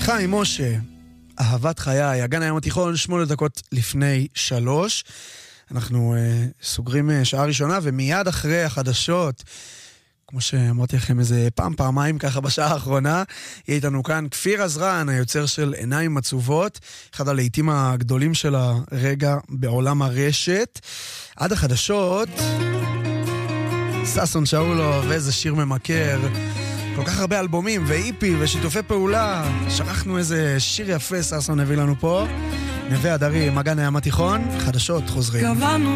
חיים משה, אהבת חיי, אגן הים התיכון, 3:08. אנחנו סוגרים שעה ראשונה, ומיד אחרי החדשות, כמו שאמרתי לכם איזה פעמיים ככה בשעה האחרונה, יהיה איתנו כאן כפיר עזרן, היוצר של עיניים עצובות, אחד הלהיטים הגדולים של הרגע בעולם הרשת. עד החדשות, ששון שאולוב, איזה שיר ממכר, כל כך הרבה אלבומים ואיפי ושיתופי פעולה. שכחנו איזה שיר יפה ששון הביא לנו פה. נווה הדרים, אגן הים התיכון, חדשות חוזרים.